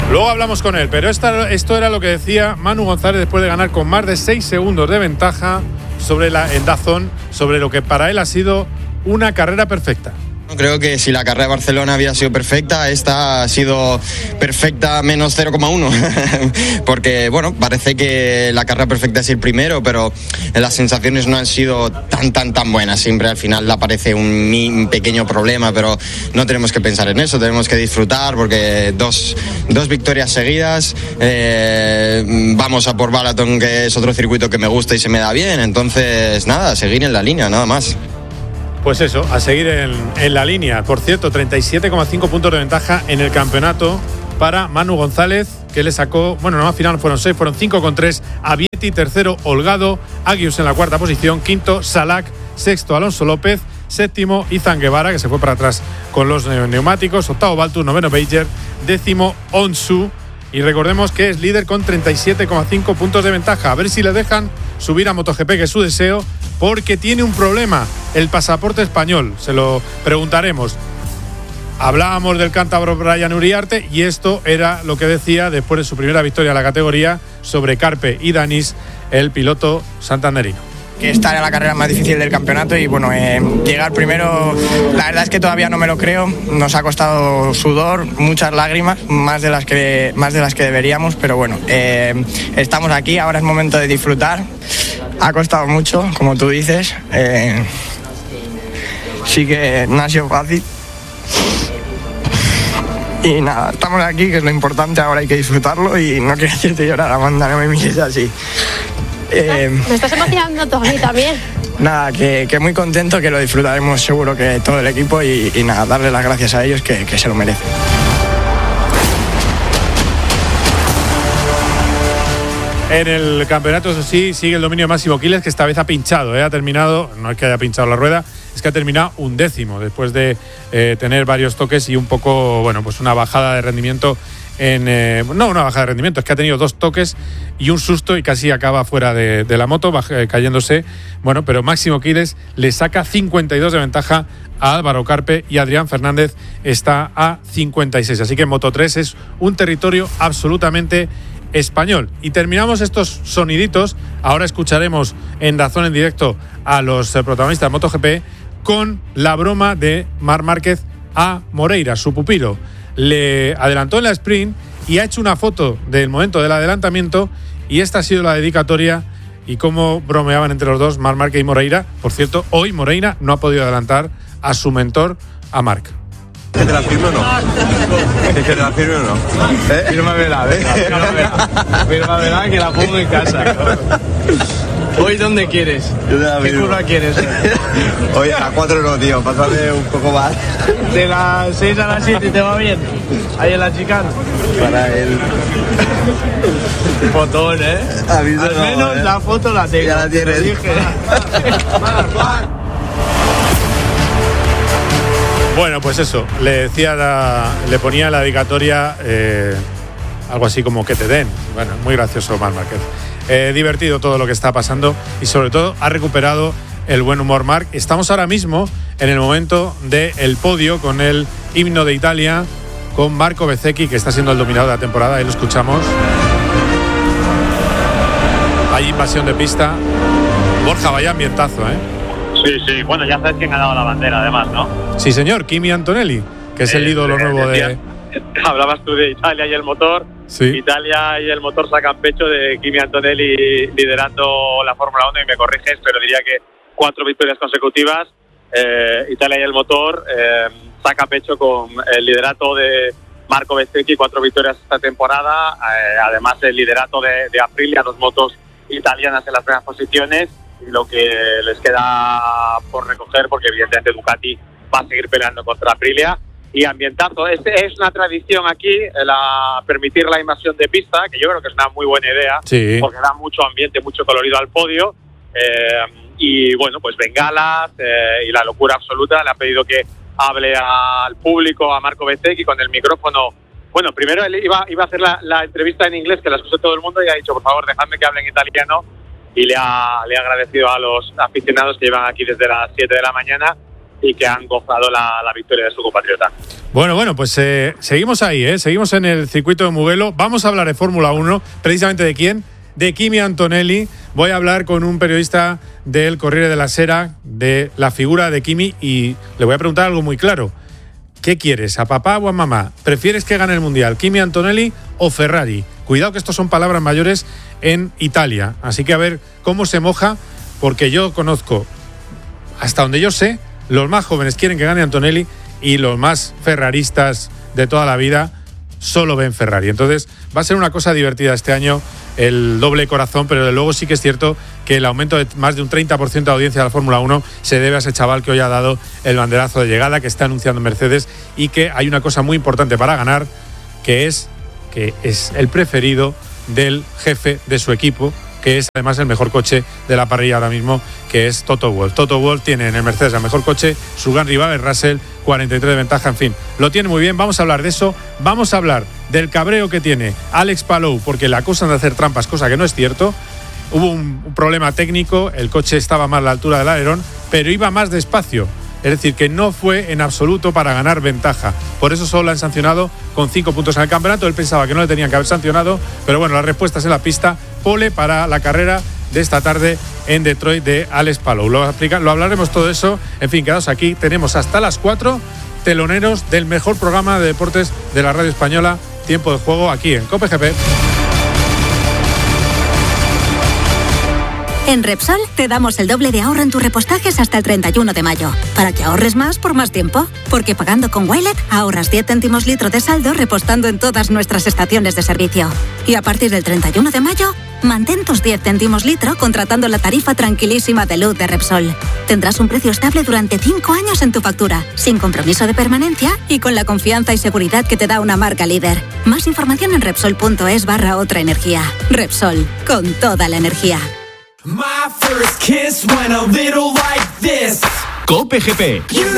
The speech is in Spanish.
Luego hablamos con él, pero esto era lo que decía Manu González después de ganar con más de 6 segundos de ventaja en DAZN, sobre lo que para él ha sido una carrera perfecta. Creo que si la carrera de Barcelona había sido perfecta, esta ha sido perfecta menos 0,1 porque bueno, parece que la carrera perfecta es el primero, pero las sensaciones no han sido tan buenas. Siempre al final aparece un pequeño problema, pero no tenemos que pensar en eso, tenemos que disfrutar porque dos victorias seguidas, vamos a por Balaton, que es otro circuito que me gusta y se me da bien, entonces nada, seguir en la línea, nada más. Pues eso, a seguir en la línea. Por cierto, 37,5 puntos de ventaja en el campeonato para Manu González, que le sacó, bueno, no, al final fueron 6, fueron 5,3 a Vietti, tercero Holgado, Agius en la cuarta posición, quinto Salak, sexto Alonso López, séptimo Izan Guevara, que se fue para atrás con los neumáticos, octavo Baltus, noveno Beiger, décimo Onsu. Y recordemos que es líder con 37,5 puntos de ventaja. A ver si le dejan subir a MotoGP, que es su deseo, porque tiene un problema, el pasaporte español. Se lo preguntaremos. Hablábamos del cántabro Brian Uriarte y esto era lo que decía después de su primera victoria en la categoría sobre Carpe y Danis, el piloto santanderino. Que esta era la carrera más difícil del campeonato y bueno, llegar primero, la verdad es que todavía no me lo creo, nos ha costado sudor, muchas lágrimas, más de las que deberíamos, pero bueno, estamos aquí, ahora es momento de disfrutar, ha costado mucho, como tú dices, sí que no ha sido fácil y nada, estamos aquí, que es lo importante, ahora hay que disfrutarlo y no quiero hacerte llorar, Amanda, no me mires así. Me estás emocionando tú a mí también. Nada, que muy contento, que lo disfrutaremos seguro que todo el equipo y nada, darle las gracias a ellos que se lo merecen. En el campeonato, eso sí, sigue el dominio de Máximo Quiles, que esta vez ha pinchado, ha terminado, no es que haya pinchado la rueda, es que ha terminado 11º después de tener varios toques y un poco, bueno, pues una bajada de rendimiento. No una bajada de rendimiento, es que ha tenido 2 toques y un susto y casi acaba fuera de la moto, cayéndose. Bueno, pero Máximo Quiles le saca 52 de ventaja a Álvaro Carpe y Adrián Fernández está a 56. Así que Moto3 es un territorio absolutamente español. Y terminamos estos soniditos. Ahora escucharemos en DAZN en directo a los protagonistas de MotoGP con la broma de Marc Márquez a Moreira, su pupilo. Le adelantó en la sprint y ha hecho una foto del momento del adelantamiento y esta ha sido la dedicatoria y cómo bromeaban entre los dos Marc Márquez y Moreira. Por cierto, hoy Moreira no ha podido adelantar a su mentor, a Marc. ¿Que te la firme o no? ¿Que te la firme o no? Fírmamela, Fírmamela que la pongo en casa. ¿Hoy dónde quieres? ¿Qué curva quieres? Hoy a las 4 no, tío, pásame un poco más. De las 6 a las 7, ¿te va bien? Ahí en la chicana. Para él. Fotón, Al menos la foto la tengo. Ya la tienes. Dije. Bueno, pues eso, le ponía la dedicatoria algo así como que te den. Bueno, muy gracioso Marc Márquez. Divertido todo lo que está pasando y sobre todo ha recuperado el buen humor Marc. Estamos ahora mismo en el momento del podio con el himno de Italia, con Marco Bezzecchi, que está siendo el dominador de la temporada. Ahí lo escuchamos. Hay invasión de pista. Borja, vaya ambientazo, Sí, bueno, ya sabes quién ha dado la bandera además, ¿no? Sí, señor, Kimi Antonelli, que es el ídolo nuevo de... Hablabas tú de Italia y el motor. Sí. Italia y el motor sacan pecho de Kimi Antonelli liderando la Fórmula 1 y me corriges, pero diría que 4 victorias consecutivas. Italia y el motor saca pecho con el liderato de Marco Bezzecchi, 4 victorias esta temporada. Además el liderato de Aprilia, 2 motos italianas en las primeras posiciones y lo que les queda por recoger, porque evidentemente Ducati va a seguir peleando contra Aprilia. Y ambientazo, es una tradición aquí permitir la invasión de pista, que yo creo que es una muy buena idea, sí, porque da mucho ambiente, mucho colorido al podio, y bueno, pues bengalas y la locura absoluta. Le ha pedido que hable al público, a Marco Bezzecchi con el micrófono. Bueno, primero él iba a hacer la entrevista en inglés, que la escuchó todo el mundo, y ha dicho, por favor, dejadme que hable en italiano, y le ha agradecido a los aficionados que llevan aquí desde las 7 de la mañana. y que han gozado la victoria de su compatriota. Bueno, pues seguimos ahí, seguimos en el circuito de Mugello. Vamos a hablar de Fórmula 1, precisamente ¿de quién? De Kimi Antonelli. Voy a hablar con un periodista del Corriere della Sera de la figura de Kimi y le voy a preguntar algo muy claro. ¿Qué quieres, a papá o a mamá? ¿Prefieres que gane el Mundial Kimi Antonelli o Ferrari? Cuidado que estos son palabras mayores en Italia. Así que a ver cómo se moja, porque yo conozco, hasta donde yo sé, los más jóvenes quieren que gane Antonelli y los más ferraristas de toda la vida solo ven Ferrari. Entonces va a ser una cosa divertida este año, el doble corazón, pero de luego sí que es cierto que el aumento de más de un 30% de audiencia de la Fórmula 1 se debe a ese chaval que hoy ha dado el banderazo de llegada, que está anunciando Mercedes, y que hay una cosa muy importante para ganar, que es el preferido del jefe de su equipo, que es además el mejor coche de la parrilla ahora mismo, que es Toto Wolff. Toto Wolff tiene en el Mercedes el mejor coche, su gran rival es Russell, 43 de ventaja, en fin, lo tiene muy bien. Vamos a hablar de eso, vamos a hablar del cabreo que tiene Alex Palou, porque le acusan de hacer trampas, cosa que no es cierto. Hubo un problema técnico, el coche estaba mal a la altura del alerón, pero iba más despacio. Es decir, que no fue en absoluto para ganar ventaja. Por eso solo le han sancionado con 5 puntos en el campeonato. Él pensaba que no le tenían que haber sancionado, pero bueno, las respuestas en la pista. Pole para la carrera de esta tarde en Detroit de Alex Palou. Lo hablaremos todo eso. En fin, quedaos aquí. Tenemos hasta las 4 teloneros del mejor programa de deportes de la radio española, Tiempo de Juego, aquí en COPE GP. En Repsol te damos el doble de ahorro en tus repostajes hasta el 31 de mayo, para que ahorres más por más tiempo. Porque pagando con Wilet ahorras 10 céntimos litro de saldo repostando en todas nuestras estaciones de servicio. Y a partir del 31 de mayo, mantén tus 10 céntimos litro contratando la tarifa tranquilísima de luz de Repsol. Tendrás un precio estable durante 5 años en tu factura, sin compromiso de permanencia y con la confianza y seguridad que te da una marca líder. Más información en Repsol.es/otra energía. Repsol, con toda la energía. My first kiss went a little like this. COPE GP. You know